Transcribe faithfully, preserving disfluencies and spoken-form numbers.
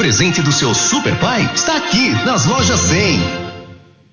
presente do seu super pai está aqui nas lojas cem.